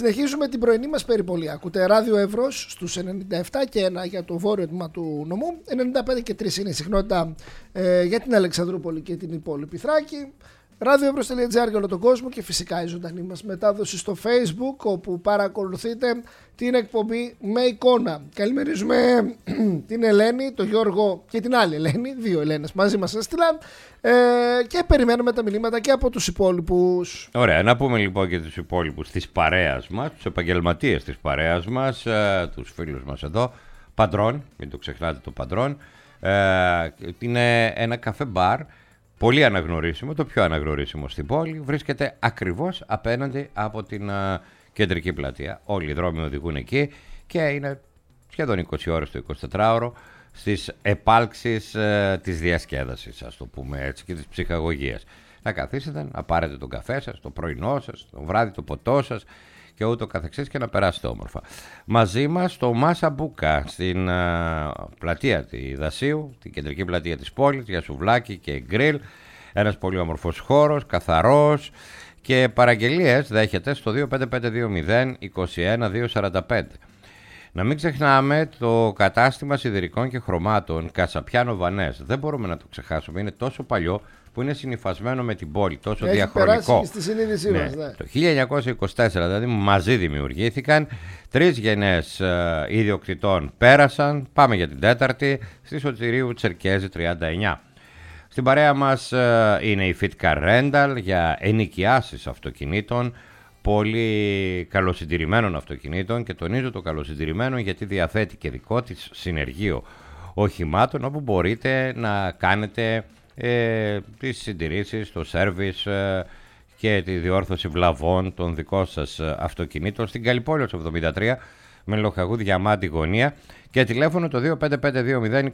Συνεχίζουμε την πρωινή μας περιπολία. Ακούτε ράδιο Εύρος στους 97 και 1 για το βόρειο τμήμα του νομού. 95 και 3 είναι η συχνότητα για την Αλεξανδρούπολη και την υπόλοιπη Θράκη. RadioEvros.gr για όλο τον κόσμο και φυσικά η ζωντανή μας μετάδοση στο Facebook, όπου παρακολουθείτε την εκπομπή με εικόνα. Καλημερίζουμε την Ελένη, τον Γιώργο και την άλλη Ελένη, δύο Ελένες μαζί μας έστειλαν, και περιμένουμε τα μηνύματα και από τους υπόλοιπους. Ωραία, να πούμε λοιπόν και τους υπόλοιπους της παρέας μας, τους επαγγελματίες της παρέας μας, τους φίλους μας εδώ. Παντρών, μην το ξεχνάτε το Παντρών. Είναι ένα καφέ μπαρ πολύ αναγνωρίσιμο, το πιο αναγνωρίσιμο στην πόλη. Βρίσκεται ακριβώς απέναντι από την κεντρική πλατεία. Όλοι οι δρόμοι οδηγούν εκεί και είναι σχεδόν 20 ώρες το 24ωρο στις επάλξεις της διασκέδασης, ας το πούμε έτσι, και της ψυχαγωγίας. Να καθίσετε, να πάρετε τον καφέ σας, το πρωινό σας, το βράδυ το ποτό σας και ούτω καθεξής και να περάσετε όμορφα. Μαζί μας το Μάσα Μπούκα στην πλατεία τη Δασίου, την κεντρική πλατεία της πόλης, για σουβλάκι και γκριλ. Ένας πολύ όμορφος χώρος, καθαρός, και παραγγελίες δέχεται στο 25520 21245. Να μην ξεχνάμε το κατάστημα σιδηρικών και χρωμάτων Κασαπιάνο Βανές. Δεν μπορούμε να το ξεχάσουμε, είναι τόσο παλιό που είναι συνυφασμένο με την πόλη, τόσο έχει διαχρονικό. Στη συνείδησή μας, ναι. Το 1924 δηλαδή μαζί δημιουργήθηκαν. 3 γενιές ιδιοκτητών πέρασαν. Πάμε για την τέταρτη, στη Σωτηρίου Τσερκέζη 39. Στην παρέα μας είναι η Fitcar Rental για ενοικιάσεις αυτοκινήτων, πολύ καλοσυντηρημένων αυτοκινήτων, και τονίζω το καλοσυντηρημένο γιατί διαθέτει και δικό της συνεργείο οχημάτων, όπου μπορείτε να κάνετε τις συντηρήσεις, το σέρβις και τη διόρθωση βλαβών των δικών σας αυτοκινήτων στην Καλιπόλεως 73 με Λοχαγού Διαμάντη γωνία, και τηλέφωνο το 25520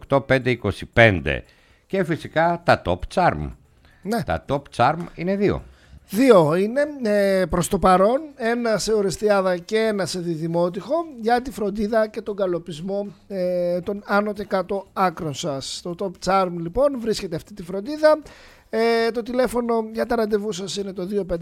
28525. Και φυσικά τα Top Charm. Ναι. Τα Top Charm είναι δύο. Δύο είναι προς το παρόν, ένα σε Ορεστιάδα και ένα σε Διδημότυχο, για τη φροντίδα και τον καλοπισμό των άνω και κάτω άκρων σας. Στο Top Charm λοιπόν βρίσκεται αυτή τη φροντίδα. Το τηλέφωνο για τα ραντεβού σας είναι το 25520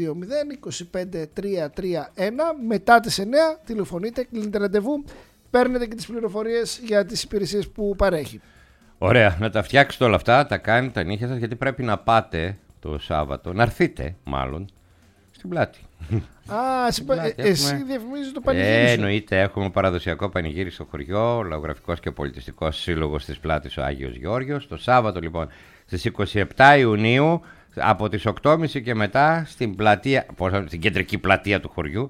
25331. Μετά τις 9 τηλεφωνείτε, κλείνετε ραντεβού, παίρνετε και τις πληροφορίες για τις υπηρεσίες που παρέχει. Ωραία, να τα φτιάξετε όλα αυτά, τα κάνετε τα νύχια σας, γιατί πρέπει να πάτε το Σάββατο, να έρθετε μάλλον στην Πλάτη. Εσύ διαφημίζεις το πανηγύρι σου. Εννοείται, έχουμε παραδοσιακό πανηγύρι στο χωριό, Λαογραφικός και Πολιτιστικός Σύλλογος της Πλάτης ο Άγιος Γεώργιος. Το Σάββατο λοιπόν στις 27 Ιουνίου από τις 8.30 και μετά στην πλατεία, στην κεντρική πλατεία του χωριού.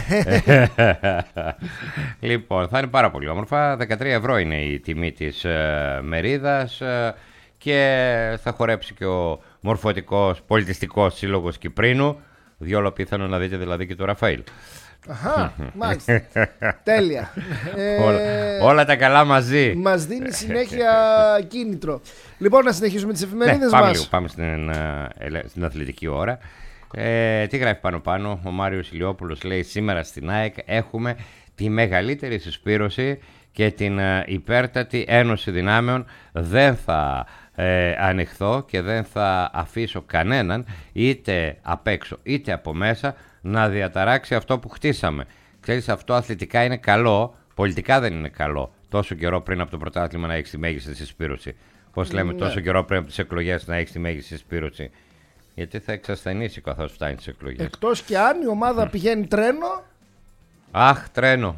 Λοιπόν, θα είναι πάρα πολύ όμορφα. 13 ευρώ είναι η τιμή της μερίδας και θα χορέψει και ο Μορφωτικός Πολιτιστικός Σύλλογος Κυπρίνου. Διόλο πιθανό να δείτε δηλαδή και το Ραφαήλ. Αχα, μάλιστα. Τέλεια. Όλα τα καλά μαζί. Μας δίνει συνέχεια κίνητρο. Λοιπόν, να συνεχίσουμε τις εφημερίδες μας. Λίγο, πάμε στην αθλητική ώρα. Τι γράφει πάνω. Ο Μάριος Ηλιόπουλος λέει: σήμερα στην ΑΕΚ έχουμε τη μεγαλύτερη συσπήρωση και την υπέρτατη ένωση δυνάμεων. Δεν θα ανοιχθώ και δεν θα αφήσω κανέναν, είτε απ' έξω είτε από μέσα, να διαταράξει αυτό που χτίσαμε. Ξέρεις, αυτό αθλητικά είναι καλό, πολιτικά δεν είναι καλό. Τόσο καιρό πριν από το πρωτάθλημα να έχεις τη μέγιστη συσπήρωση. Πώς λέμε, τόσο καιρό πριν από τις εκλογές να έχεις τη μέγιστη συσπήρωση. Γιατί θα εξασθενήσει καθώς φτάνει τις εκλογές. Εκτός και αν η ομάδα πηγαίνει τρένο. Αχ, τρένο.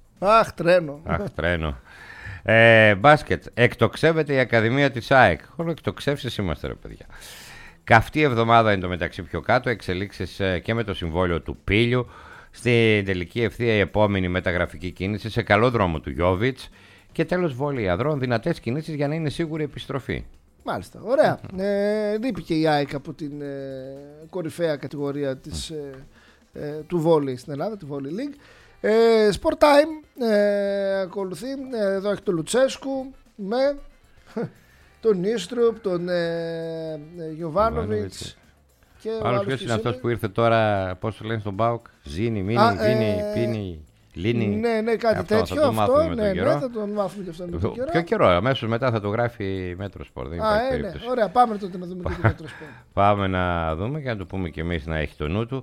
Μπάσκετ. Εκτοξεύεται η Ακαδημία της ΑΕΚ. Όλο εκτοξεύσεις είμαστε, ρε παιδιά. Καυτή εβδομάδα είναι το μεταξύ πιο κάτω. Εξελίξεις και με το συμβόλαιο του Πίλιου. Στην τελική ευθεία η επόμενη μεταγραφική κίνηση σε καλό δρόμο του Γιόβιτς. Και τέλος βόλεϊ αδρών, δυνατές κινήσεις για να είναι σίγουρη επιστροφή. Μάλιστα, ωραία. Λείπει και η ΑΕΚ από την κορυφαία κατηγορία του βόλεϊ στην Ελλάδα, τη Volley League. Sport Time ακολουθεί. Εδώ έχει τον Λουτσέσκου με τον Νίστρουπ, τον Γιοβάνοβιτς. Άλλος ποιος είναι αυτός που ήρθε τώρα, πώς το λένε στον ΠΑΟΚ? Ζήνη, Μίνη, Βίνη, Πίνη, Λίνη. Ναι, κάτι τέτοιο. Θα το μάθουμε με τον καιρό. Θα το μάθουμε και αυτό με τον καιρό. Ποιο καιρό, αμέσως μετά θα το γράφει Μέτρο Σπορ. Ωραία, πάμε τότε να δούμε και το Μέτρο Σπορ. Πάμε να δούμε και να του πούμε κι εμείς να έχει το νου του.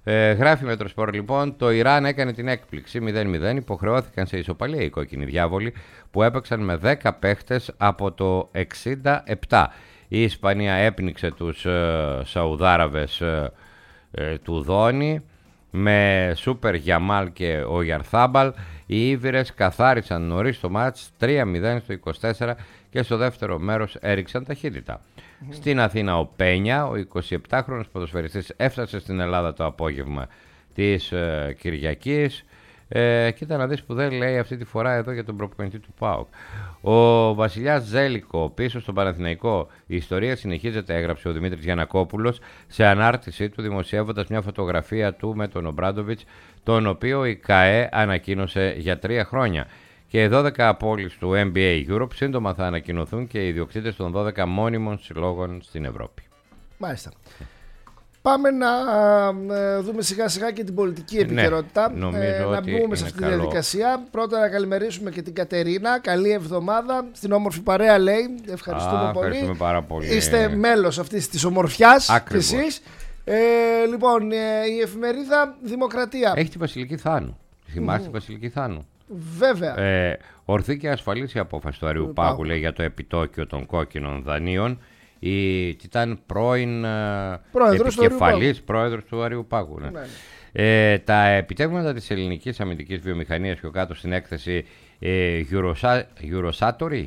Γράφει Μετροσπορ λοιπόν, το Ιράν έκανε την έκπληξη 0-0, υποχρεώθηκαν σε ισοπαλία οι κόκκινοι διάβολοι που έπαιξαν με 10 παίχτες από το 67. Η Ισπανία έπνιξε τους Σαουδάραβες του Δόνη με Σούπερ Γιαμάλ και ο Γιαρθάμπαλ. Οι Ήβηρες καθάρισαν νωρίς το μάτς 3-0 στο 24 και στο δεύτερο μέρος έριξαν ταχύτητα. Στην Αθήνα ο Πένια, ο 27χρονος ποδοσφαιριστής, έφτασε στην Ελλάδα το απόγευμα της Κυριακής. Κοίτα να δεις που δεν λέει αυτή τη φορά εδώ για τον προπονητή του ΠΑΟΚ. Ο Βασιλιάς Ζέλικο πίσω στον Παναθηναϊκό. Η ιστορία συνεχίζεται, έγραψε ο Δημήτρης Γιαννακόπουλος σε ανάρτησή του, δημοσιεύοντας μια φωτογραφία του με τον Ομπράντοβιτς, τον οποίο η ΚΑΕ ανακοίνωσε για 3 χρόνια. Και 12 πόλεις του NBA Europe σύντομα θα ανακοινωθούν και οι ιδιοκτήτες των 12 μόνιμων συλλόγων στην Ευρώπη. Μάλιστα. Πάμε να δούμε σιγά σιγά και την πολιτική επικαιρότητα. Να μπούμε σε αυτή τη διαδικασία. Πρώτα να καλημερίσουμε και την Κατερίνα. Καλή εβδομάδα. Στην όμορφη παρέα λέει. Ευχαριστούμε πολύ. Ευχαριστούμε πάρα πολύ. Είστε μέλος αυτής της ομορφιάς κι εσείς. Λοιπόν, η εφημερίδα Δημοκρατία. Έχει τη Βασιλική Θάνου. Θυμάστε τη Βασιλική Θάνου? Βέβαια. Ορθή και ασφαλής η απόφαση του Αριουπάγου, λέει, για το επιτόκιο των κόκκινων δανείων. Ήταν πρώην επικεφαλής πρόεδρος του Αριουπάγου. Ναι. Τα επιτεύγματα της ελληνικής αμυντικής βιομηχανίας, πιο κάτω στην έκθεση Eurosatory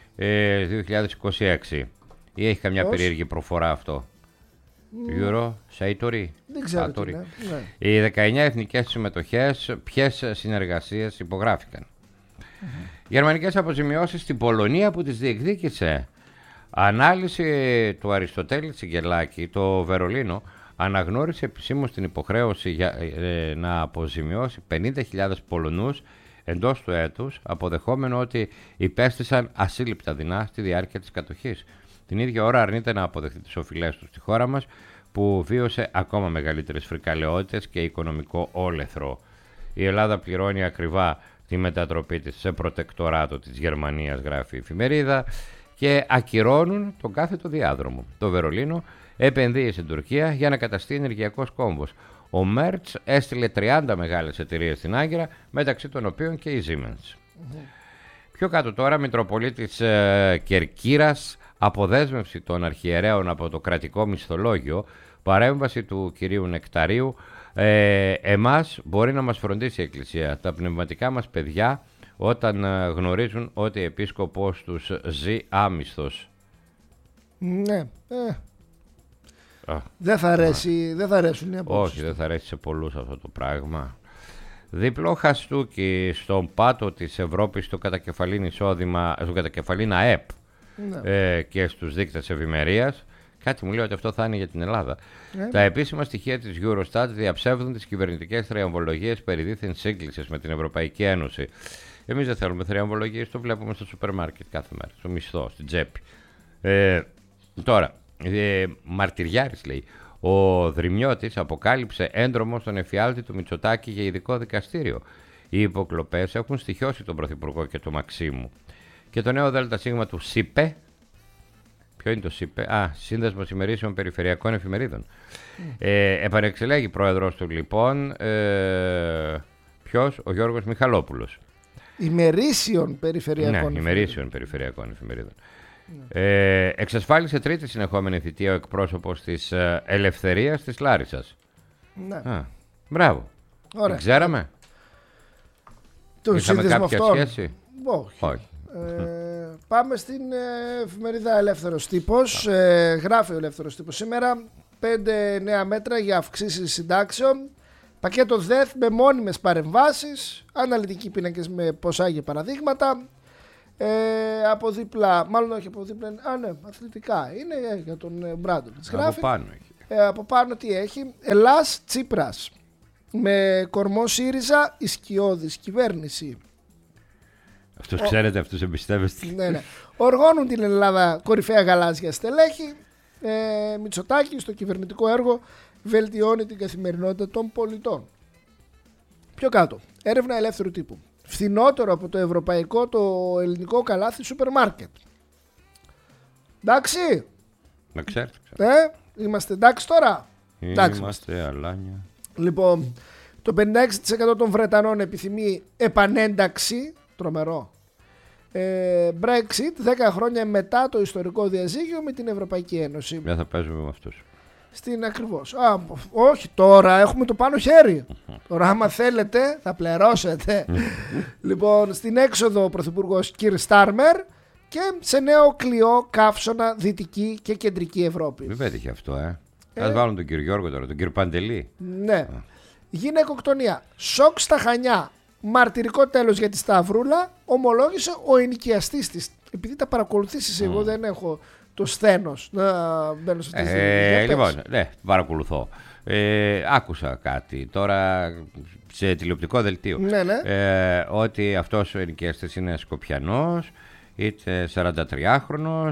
2026. Ή έχει καμιά περίεργη προφορά αυτό? Eurosatory. Δεν ξέρω τι είναι. Οι 19 εθνικές συμμετοχές, ποιες συνεργασίες υπογράφηκαν? Γερμανικές αποζημιώσεις στην Πολωνία που τις διεκδίκησε. Ανάλυση του Αριστοτέλη Τσιγκελάκη, το Βερολίνο αναγνώρισε επισήμως την υποχρέωση να αποζημιώσει 50.000 Πολωνούς εντός του έτους, αποδεχόμενο ότι υπέστησαν ασύλληπτα δεινά στη διάρκεια της κατοχής. Την ίδια ώρα αρνείται να αποδεχτεί τις οφειλές του στη χώρα μας, που βίωσε ακόμα μεγαλύτερες φρικαλαιότητες και οικονομικό όλεθρο. Η Ελλάδα πληρώνει ακριβά τη μετατροπή της σε προτεκτοράτο της Γερμανίας, γράφει η εφημερίδα, και ακυρώνουν τον κάθετο διάδρομο. Το Βερολίνο επενδύει στην Τουρκία για να καταστεί ενεργειακός κόμβος. Ο Μέρτς έστειλε 30 μεγάλες εταιρείες στην Άγκυρα, μεταξύ των οποίων και η Siemens. Πιο κάτω τώρα, Μητροπολίτης Κερκύρας, αποδέσμευση των αρχιερέων από το κρατικό μισθολόγιο, παρέμβαση του κυρίου Νεκταρίου. Εμάς μπορεί να μας φροντίσει η Εκκλησία, τα πνευματικά μας παιδιά, όταν γνωρίζουν ότι επίσκοπος τους ζει άμισθος. Ναι. Δεν θα αρέσουν οι απόψεις. Όχι, δεν θα αρέσει σε πολλούς αυτό το πράγμα. Διπλό χαστούκι στον πάτο της Ευρώπης στο κατακεφαλήν εισόδημα, στο κατακεφαλήν ΑΕΠ, και στους δείκτες ευημερίας. Κάτι μου λέει ότι αυτό θα είναι για την Ελλάδα. Τα επίσημα στοιχεία της Eurostat διαψεύδουν τις κυβερνητικές θριαμβολογίες περί δίθεν σύγκλησης με την Ευρωπαϊκή Ένωση. Εμείς δεν θέλουμε θριαμβολογίες, το βλέπουμε στο σούπερ μάρκετ κάθε μέρα, στο μισθό, στην τσέπη. Τώρα, μαρτυριάρης λέει, ο Δρυμιώτης αποκάλυψε έντρομο στον εφιάλτη του Μητσοτάκη για ειδικό δικαστήριο. Οι υποκλοπές έχουν στοιχειώσει τον Πρωθυπουργό και τον Μαξίμου. Και το νέο ΔΣ του ΣΥΠΕ. Ποιο είναι το ΣΥΠΕ? Σύνδεσμος Ημερήσεων Περιφερειακών Εφημερίδων. Επανεξελέγει πρόεδρος του λοιπόν. Ποιος? Ο Γιώργος Μιχαλόπουλος. Ημερήσεων Περιφερειακών Εφημερίδων. Εξασφάλισε τρίτη συνεχόμενη θητεία ο εκπρόσωπος της Ελευθερίας της Λάρισσας. Ναι. Μπράβο. Ωραία. Ξέραμε. Είχαμε κάποια σχέση? Όχι. Πάμε στην εφημερίδα Ελεύθερος Τύπος. Γράφει ο Ελεύθερος Τύπος σήμερα 5 νέα μέτρα για αυξήσεις συντάξεων. Πακέτο ΔΕΘ με μόνιμες παρεμβάσεις. Αναλυτικοί πίνακες με ποσά για παραδείγματα. Από δίπλα, μάλλον όχι από δίπλα, αθλητικά είναι για τον Μπράντοβιτς. Από πάνω έχει. Από πάνω τι έχει? Ελλάς Τσίπρας. Με κορμό ΣΥΡΙΖΑ η σκιώδης κυβέρνηση. Αυτούς ξέρετε, αυτούς εμπιστεύεστε? Ναι. Οργώνουν την Ελλάδα κορυφαία γαλάζια στελέχη. Μητσοτάκη στο κυβερνητικό έργο βελτιώνει την καθημερινότητα των πολιτών. Πιο κάτω, έρευνα ελεύθερου τύπου. Φθηνότερο από το ευρωπαϊκό το ελληνικό καλάθι σούπερ μάρκετ. Εντάξει. Να ξέρετε. Είμαστε εντάξει τώρα? Είμαστε αλάνια. Λοιπόν, το 56% των Βρετανών επιθυμεί επανένταξη, τρομερό, Brexit 10 χρόνια μετά το ιστορικό διαζύγιο με την Ευρωπαϊκή Ένωση. Δεν θα παίζουμε με αυτούς. Στην ακριβώς. Όχι, τώρα έχουμε το πάνω χέρι. Τώρα άμα θέλετε θα πληρώσετε. Λοιπόν, στην έξοδο ο Πρωθυπουργός Κιρ Στάρμερ και σε νέο κλειό καύσωνα Δυτική και Κεντρική Ευρώπη. Δεν πέτυχε αυτό, Ας βάλουν τον κύριο Γιώργο τώρα, τον κύριο Παντελή. Ναι. Γυναικοκτονία. Σοκ στα Χανιά. Μαρτυρικό τέλος για τη Σταυρούλα. Ομολόγησε ο ενοικιαστής της. Επειδή τα παρακολουθήσεις εγώ δεν έχω το σθένος να μπαίνω σε αυτές τις Λοιπόν, ναι, παρακολουθώ. Άκουσα κάτι τώρα σε τηλεοπτικό δελτίο. Ναι. Ότι αυτός ο ενοικιαστής είναι Σκοπιανός, είτε 43χρονος,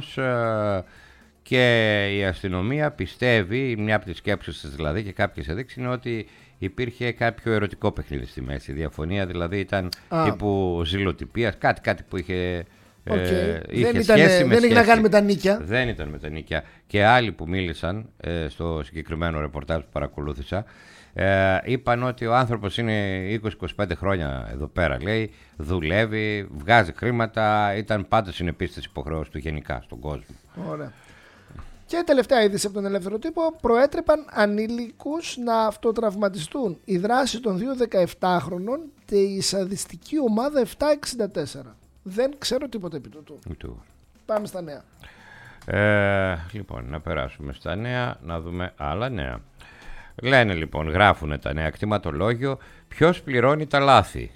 και η αστυνομία πιστεύει, μια από τις σκέψεις της δηλαδή και κάποιες ενδείξεις είναι ότι υπήρχε κάποιο ερωτικό παιχνίδι στη μέση. Η διαφωνία δηλαδή ήταν τύπου ζηλοτυπίας, κάτι που είχε... δεν είχε να κάνει με τα νίκια. Δεν ήταν με τα νίκια. Και άλλοι που μίλησαν στο συγκεκριμένο ρεπορτάζ που παρακολούθησα είπαν ότι ο άνθρωπος είναι 20-25 χρόνια εδώ πέρα, λέει, δουλεύει, βγάζει χρήματα, ήταν πάντα συνεπής στις υποχρεώσεις του γενικά στον κόσμο. Ωραία. Και τελευταία είδηση από τον Ελεύθερο Τύπο, προέτρεπαν ανήλικους να αυτοτραυματιστούν. Η δράση των 2 17χρονων και η σαδιστική ομάδα 764. Δεν ξέρω τίποτα επί τούτου. Πάμε στα νέα. Λοιπόν, να περάσουμε στα νέα, να δούμε άλλα νέα. Λένε λοιπόν, γράφουν τα νέα, κτηματολόγιο, ποιος πληρώνει τα λάθη.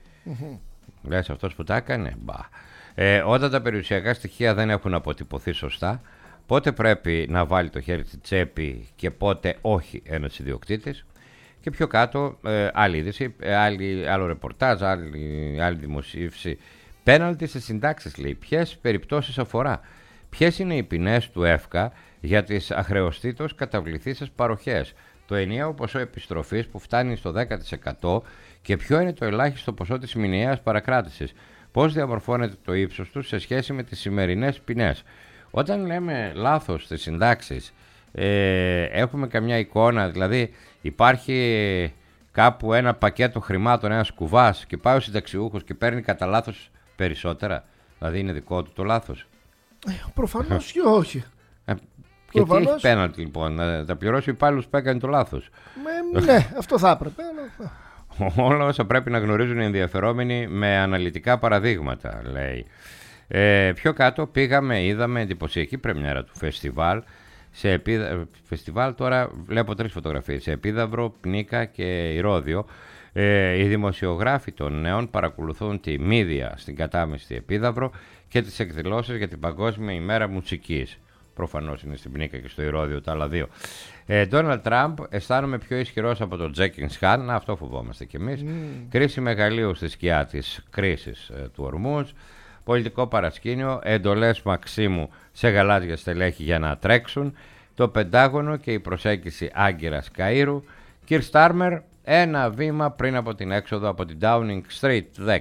Λες αυτός που τα έκανε. Όταν τα περιουσιακά στοιχεία δεν έχουν αποτυπωθεί σωστά, πότε πρέπει να βάλει το χέρι στη τσέπη και πότε όχι ένας ιδιοκτήτης. Και πιο κάτω, άλλη είδηση, άλλο ρεπορτάζ, άλλη δημοσίευση. Πέναλτι σε συντάξεις, λέει. Ποιες περιπτώσεις αφορά? Ποιες είναι οι ποινές του ΕΦΚΑ για τις αχρεωστήτως καταβληθήσεις παροχές? Το ενιαίο ποσό επιστροφής που φτάνει στο 10% και ποιο είναι το ελάχιστο ποσό της μηνιαίας παρακράτησης? Πώς διαμορφώνεται το ύψος του σε σχέση με τις σημερινές ποινές? Όταν λέμε λάθος στις συντάξεις, έχουμε καμιά εικόνα, δηλαδή υπάρχει κάπου ένα πακέτο χρημάτων, ένας κουβάς και πάει ο συνταξιούχος και παίρνει κατά λάθος περισσότερα, δηλαδή είναι δικό του το λάθος? Προφανώς και όχι. Και τι έχει πέναλτι λοιπόν, να τα πληρώσει ο υπάλληλος που έκανε το λάθος? Ναι, αυτό θα έπρεπε. Όλα όσα πρέπει να γνωρίζουν οι ενδιαφερόμενοι με αναλυτικά παραδείγματα, λέει. Πιο κάτω πήγαμε, είδαμε εντυπωσιακή πρεμιέρα του φεστιβάλ. Φεστιβάλ τώρα βλέπω 3 φωτογραφίες, σε Επίδαυρο, Πνίκα και Ηρώδειο. Οι δημοσιογράφοι των νέων παρακολουθούν τη μύδια στην κατάμεστη Επίδαυρο και τις εκδηλώσεις για την Παγκόσμια ημέρα μουσικής. Προφανώς είναι στην Πνίκα και στο Ηρώδειο τα άλλα δύο. Ντόναλντ Τραμπ, αισθάνομαι πιο ισχυρός από τον Τζέκινς Χάν, αυτό φοβόμαστε κι εμείς. Κρίση μεγαλείου στη σκιά της κρίσης του Ορμούζ. Πολιτικό παρασκήνιο, εντολές Μαξίμου σε γαλάζια στελέχη για να τρέξουν. Το Πεντάγωνο και η προσέγγιση Άγκυρας Καΐρου. Κιρ Στάρμερ, ένα βήμα πριν από την έξοδο από την Downing Street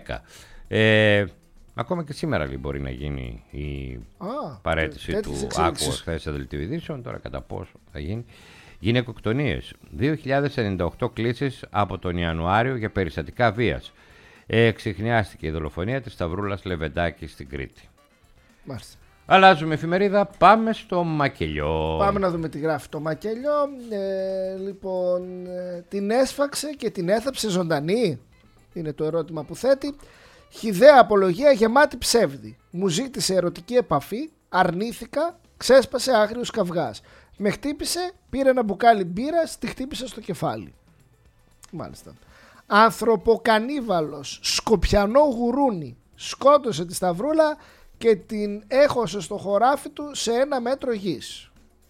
10. Ακόμα και σήμερα μπορεί να γίνει η παρέτηση του Άκου χθες σε δελτίο ειδήσεων. Τώρα κατά πόσο θα γίνει. Γυναικοκτονίες. 2.098 κλήσεις από τον Ιανουάριο για περιστατικά βίας. Εξιχνιάστηκε η δολοφονία της Σταυρούλας Λεβεντάκη στην Κρήτη. Μάλιστα. Αλλάζουμε εφημερίδα, πάμε στο Μακελιό. Πάμε να δούμε τι γράφει το Μακελιό. Λοιπόν, την έσφαξε και την έθαψε ζωντανή, είναι το ερώτημα που θέτει. Χυδαία απολογία γεμάτη ψεύδι. Μου ζήτησε ερωτική επαφή, αρνήθηκα, ξέσπασε άγριος καυγάς. Με χτύπησε, πήρε ένα μπουκάλι μπύρας, τη χτύπησε στο κεφάλι. Μάλιστα. Ανθρωποκανίβαλος, σκοπιανό γουρούνι, σκότωσε τη Σταυρούλα και την έχωσε στο χωράφι του σε 1 μέτρο γης.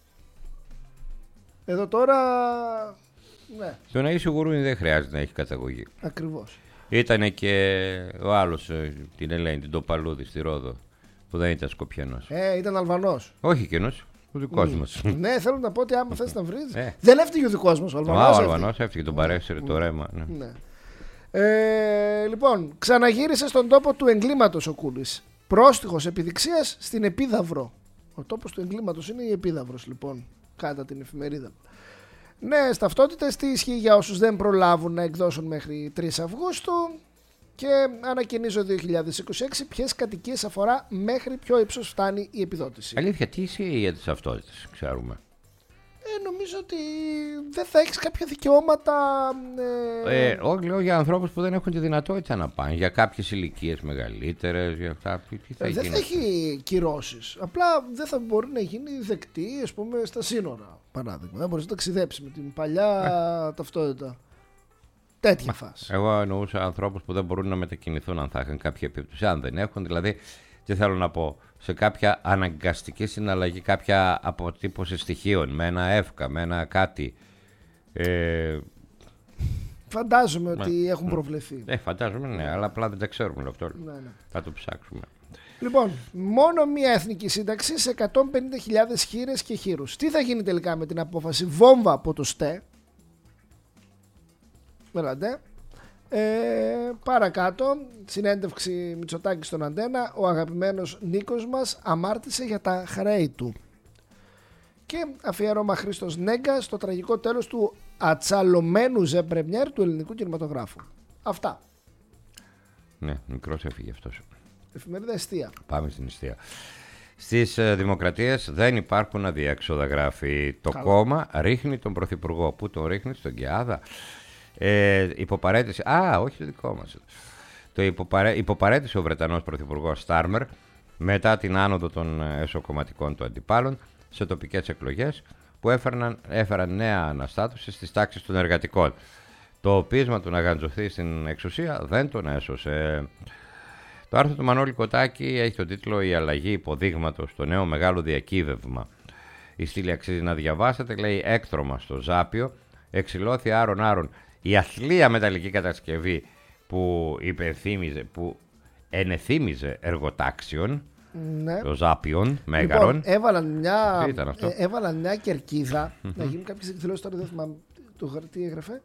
Εδώ τώρα, ναι. Το να είσαι γουρούνι δεν χρειάζεται να έχει καταγωγή. Ακριβώς. Ήτανε και ο άλλος, την Ελένη, την Τοπαλούδη στη Ρόδο, που δεν ήταν Σκοπιανός. Ήταν Αλβανός. Όχι εκείνος, ο δικός μας. Ναι, θέλω να πω ότι άμα θες να βρεις. Δεν έφτυγε ο δικός μας ο Αλβανός. Ο Αλβανός έφτυγε, τον παρέσυρε το ρέμα. Ναι. Λοιπόν, ξαναγύρισε στον τόπο του εγκλήματος ο Κούλης. Πρόστιχος επιδειξίας στην Επίδαυρο. Ο τόπος του εγκλήματος είναι η Επίδαυρος, λοιπόν, κατά την εφημερίδα. Νέες ταυτότητες, τι ισχύει για όσους δεν προλάβουν να εκδώσουν μέχρι 3 Αυγούστου. Και ανακοινίζω 2026 ποιες κατοικίες αφορά, μέχρι ποιο ύψος φτάνει η επιδότηση. Αλήθεια, τι ισχύει για τις ταυτότητες, ξέρουμε? Νομίζω ότι δεν θα έχεις κάποια δικαιώματα. Όχι, λέω για ανθρώπους που δεν έχουν τη δυνατότητα να πάνε, για κάποιες ηλικίες μεγαλύτερες, για αυτά. Τι θα δεν γίνει? θα έχει κυρώσεις. Απλά δεν θα μπορεί να γίνει δεκτή, ας πούμε, στα σύνορα. Παράδειγμα, δεν μπορείς να ταξιδέψεις με την παλιά ταυτότητα. Τέτοια φάση. Εγώ εννοούσα ανθρώπους που δεν μπορούν να μετακινηθούν, αν θα είχαν κάποια επίπτωση. Αν δεν έχουν, δηλαδή, τι θέλω να πω, σε κάποια αναγκαστική συναλλαγή, κάποια αποτύπωση στοιχείων, με ένα εύκα, με ένα κάτι. Φαντάζομαι ότι έχουν προβλεφθεί. Φαντάζομαι, ναι, αλλά απλά δεν τα ξέρουμε αυτό. Ναι. Θα το ψάξουμε. Λοιπόν, μόνο μία εθνική σύνταξη σε 150.000 χήρες και χήρους. Τι θα γίνει τελικά με την απόφαση βόμβα από το ΣΤΕ? Μελαντέ. Παρακάτω, συνέντευξη Μητσοτάκη στον Αντένα. Ο αγαπημένος Νίκος μας αμάρτησε για τα χρέη του. Και αφιέρωμα Χρήστος Νέγκα στο τραγικό τέλος του ατσαλωμένου ζεμπρεμιέρ του ελληνικού κινηματογράφου. Αυτά. Ναι, μικρός έφυγε αυτός. Εφημερίδα Εστία. Πάμε στην Εστία. Στις δημοκρατίες δεν υπάρχουν αδιέξοδα, γράφει το κόμμα. Ρίχνει τον πρωθυπουργό. Πού τον ρίχνει? Στον Κιάδα. Υποπαρέτηση. Όχι το δικό μας. Υποπαρέτηση ο Βρετανός πρωθυπουργός Στάρμερ μετά την άνοδο των εσωκομματικών του αντιπάλων σε τοπικές εκλογές που έφεραν νέα αναστάτωση στις τάξεις των εργατικών. Το πείσμα του να γαντζωθεί στην εξουσία δεν τον έσωσε. Το άρθρο του Μανώλη Κοτάκη έχει τον τίτλο «Η αλλαγή υποδείγματος στο νέο μεγάλο διακύβευμα». Η στήλη αξίζει να διαβάσετε, λέει, έκτρωμα στο Ζάπιο. Εξηλώθη άρον-άρον η αθλία μεταλλική κατασκευή που ενεθύμιζε εργοτάξιον. Ναι. Το Ζάπιον, Μέγαρον. Λοιπόν, έβαλαν μια κερκίδα να γίνουν κάποιες εκδηλώσεις, τώρα δεν θυμάμαι το χαρτί έγραφε.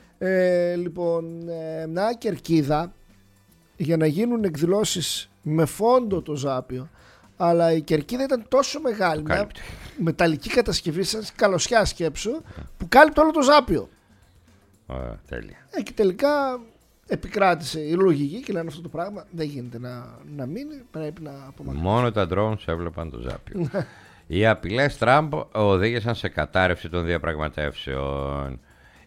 Μια κερκίδα για να γίνουν εκδηλώσεις με φόντο το Ζάπιο. Αλλά η κερκίδα ήταν τόσο μεγάλη, μια μεταλλική κατασκευή σαν καλωσιά σκέψου, που κάλυπτε όλο το Ζάπιο. Τέλεια. Και τελικά επικράτησε η λογική και λένε αυτό το πράγμα δεν γίνεται να μείνει, πρέπει να απομακρυνθεί. Μόνο τα drones έβλεπαν το Ζάπιο. Οι απειλές Τραμπ οδήγησαν σε κατάρρευση των διαπραγματεύσεων.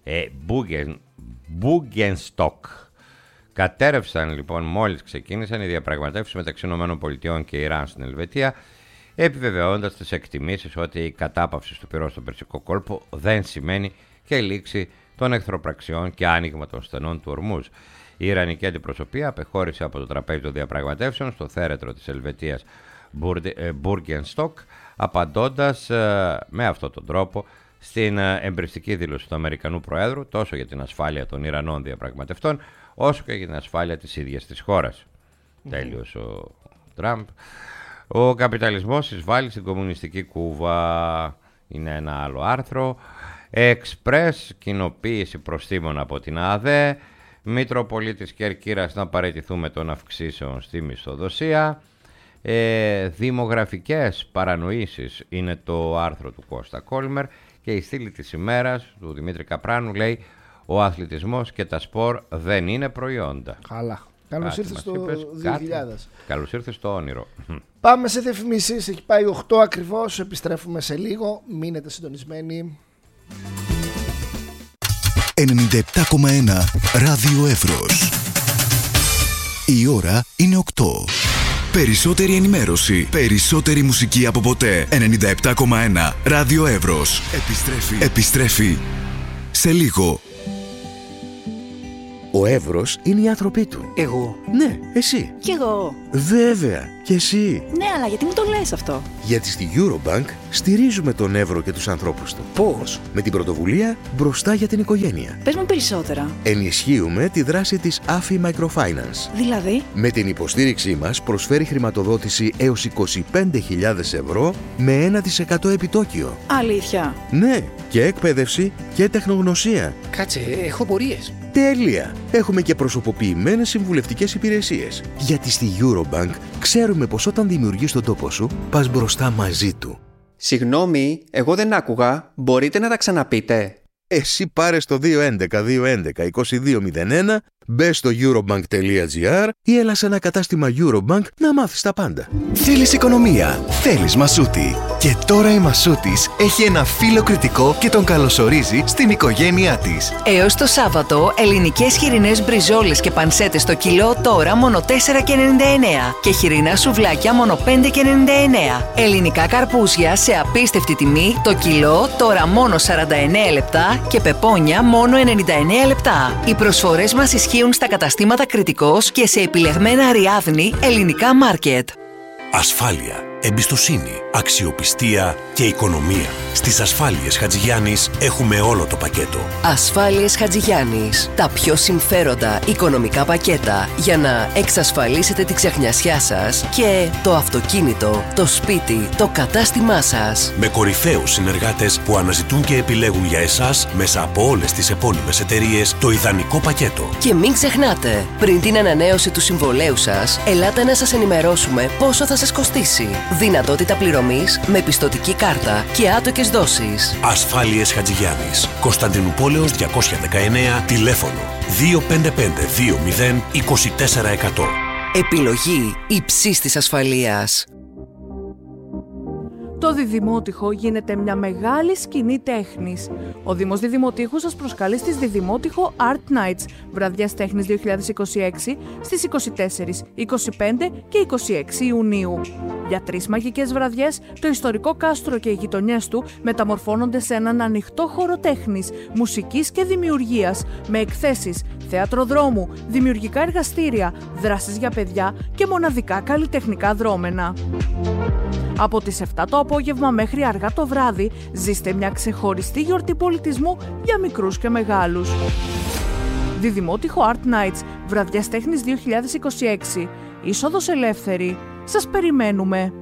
Μπούγκενστοκ. Κατέρευσαν λοιπόν μόλις ξεκίνησαν οι διαπραγματεύσεις μεταξύ ΗΠΑ και Ιράν στην Ελβετία, επιβεβαιώντας τις εκτιμήσεις ότι η κατάπαυση του πυρός στον Περσικό κόλπο δεν σημαίνει και λήξη των εχθροπραξιών και άνοιγμα των στενών του Ορμούζ. Η Ιρανική αντιπροσωπεία απεχώρησε από το τραπέζι των διαπραγματεύσεων στο θέρετρο της Ελβετίας Μπούργενστοκ, απαντώντας με αυτόν τον τρόπο στην εμπριστική δήλωση του Αμερικανού Προέδρου τόσο για την ασφάλεια των Ιρανών διαπραγματευτών όσο και για την ασφάλεια της ίδιας της χώρας. Τέλειος ο Τραμπ. Ο καπιταλισμός εισβάλλει στην κομμουνιστική Κούβα. Είναι ένα άλλο άρθρο. Εξπρές, κοινοποίηση προστίμων από την ΑΔΕ. Μητροπολίτης Κερκύρας να παραιτηθούμε των αυξήσεων στη μισθοδοσία. Δημογραφικές παρανοήσεις είναι το άρθρο του Κώστα Κόλμερ. Και η στήλη της ημέρας του Δημήτρη Καπράνου λέει: ο αθλητισμός και τα σπορ δεν είναι προϊόντα. Καλά. Καλώς ήρθες στο 2000. Καλώς ήρθες στο όνειρο. Πάμε σε διαφημίσεις. Έχει πάει 8 ακριβώς. Επιστρέφουμε σε λίγο. Μείνετε συντονισμένοι. 97,1 Ράδιο Εύρος. Η ώρα είναι 8. Περισσότερη ενημέρωση, περισσότερη μουσική από ποτέ. 97,1 Ράδιο Εύρος. Επιστρέφει σε λίγο. Ο Εύρος είναι οι άνθρωποι του. Εγώ? Ναι, εσύ. Κι εγώ. Βέβαια, κι εσύ. Ναι, αλλά γιατί μου το λες αυτό? Γιατί στη Eurobank στηρίζουμε τον Εύρο και τους ανθρώπους του. Πώς? Με την πρωτοβουλία Μπροστά για την Οικογένεια. Πες μου περισσότερα. Ενισχύουμε τη δράση της AFI Microfinance. Δηλαδή? Με την υποστήριξή μας προσφέρει χρηματοδότηση έως 25.000 ευρώ με 1% επιτόκιο. Αλήθεια? Ναι, και εκπαίδευση και τεχνογνωσία. Κάτσε, έχω πορείες. Τέλεια! Έχουμε και προσωποποιημένες συμβουλευτικές υπηρεσίες. Γιατί στη Eurobank ξέρουμε πως όταν δημιουργείς τον τόπο σου, πας μπροστά μαζί του. Συγγνώμη, εγώ δεν άκουγα. Μπορείτε να τα ξαναπείτε? Εσύ πάρε στο 211-211-2201, μπες στο eurobank.gr ή έλα σε ένα κατάστημα Eurobank να μάθεις τα πάντα. Θέλεις οικονομία, θέλεις Μασούτη. Και τώρα η Μασούτης έχει ένα φίλο κριτικό και τον καλωσορίζει στην οικογένειά της. Έως το Σάββατο, ελληνικές χοιρινές μπριζόλες και πανσέτες στο κιλό τώρα μόνο 4,99 και χοιρινά σουβλάκια μόνο 5,99. Ελληνικά καρπούζια σε απίστευτη τιμή, το κιλό τώρα μόνο 49 λεπτά και πεπόνια μόνο 99 λεπτά. Οι προσφορές μας ισχύουν στα καταστήματα Κριτικός και σε επιλεγμένα Αριάδνη ελληνικά μάρκετ. Ασφάλεια, εμπιστοσύνη, αξιοπιστία και οικονομία. Στις Ασφάλειες Χατζηγιάννης έχουμε όλο το πακέτο. Ασφάλειες Χατζηγιάννης. Τα πιο συμφέροντα οικονομικά πακέτα για να εξασφαλίσετε τη ξεχνιασιά σας και το αυτοκίνητο, το σπίτι, το κατάστημά σας. Με κορυφαίους συνεργάτες που αναζητούν και επιλέγουν για εσάς μέσα από όλες τις επώνυμες εταιρείες το ιδανικό πακέτο. Και μην ξεχνάτε, πριν την ανανέωση του συμβολέου σας, ελάτε να σας ενημερώσουμε πόσο θα σας κοστίσει. Δυνατότητα πληρωμής με πιστωτική κάρτα και άτοκες δόσεις. Ασφάλειες Χατζηγιάννης. Κωνσταντινούπολεως 219, τηλέφωνο 255-20-2400. Επιλογή υψίστης ασφαλείας. Το Διδημότυχο γίνεται μια μεγάλη σκηνή τέχνης. Ο Δήμος Διδημοτύχου σας προσκαλεί στις Διδημότυχο Art Nights, βραδιάς τέχνης 2026, στις 24, 25 και 26 Ιουνίου. Για 3 μαγικές βραδιές, το ιστορικό κάστρο και οι γειτονιές του μεταμορφώνονται σε έναν ανοιχτό χώρο τέχνης, μουσικής και δημιουργίας, με εκθέσεις, θέατρο δρόμου, δημιουργικά εργαστήρια, δράσεις για παιδιά και μοναδικά καλλιτεχνικά δρόμενα. Από τις 7 το απόγευμα μέχρι αργά το βράδυ, ζήστε μια ξεχωριστή γιορτή πολιτισμού για μικρούς και μεγάλους. Διδημότυχο Art Nights, βραδιάς τέχνης 2026. Είσοδος ελεύθερη. Σας περιμένουμε.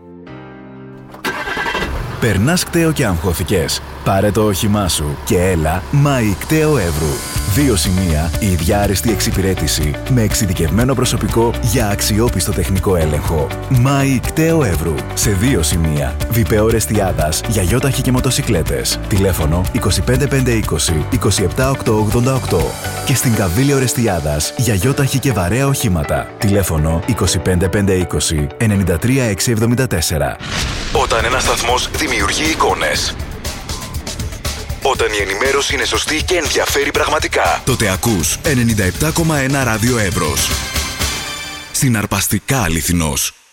Περνάς κταίο και αγχώθηκες? Πάρε το όχημά σου και έλα Μάη Κταίο Εύρου. 2 σημεία, η ίδια άριστη εξυπηρέτηση με εξειδικευμένο προσωπικό για αξιόπιστο τεχνικό έλεγχο. Μάη Κταίο Εύρου. Σε 2 σημεία. Βιπεό Ρεστιάδας για γιόταχη και μοτοσικλέτες. Τηλέφωνο 25520 27888. Και στην Καβίλιο Ρεστιάδας για γιόταχη και βαρέα οχήματα. Τηλέφωνο 25520 93674. Όταν ένας σταθμός δημιουργεί εικόνες, όταν η ενημέρωση είναι σωστή και ενδιαφέρει πραγματικά, τότε ακούς 97,1 ράδιο Εύρος. Συναρπαστικά αληθινός.